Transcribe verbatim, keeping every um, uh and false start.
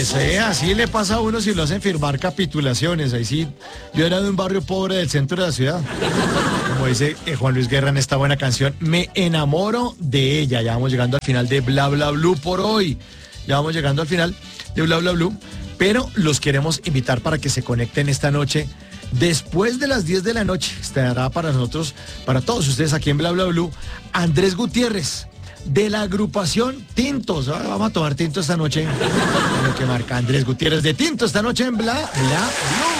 Pues eh, así le pasa a uno si lo hacen firmar capitulaciones. Ahí sí, yo era de un barrio pobre del centro de la ciudad. Como dice eh, Juan Luis Guerra en esta buena canción, me enamoro de ella. Ya vamos llegando al final de Bla Bla Blue por hoy. Ya vamos llegando al final de Bla Bla Blue. Pero los queremos invitar para que se conecten esta noche. Después de las diez de la noche estará para nosotros, para todos ustedes aquí en Bla Bla Blue, Andrés Gutiérrez, de la agrupación Tintos. Ahora vamos a tomar tinto esta noche. Lo que marca Andrés Gutiérrez de Tinto esta noche en Bla Bla Blue.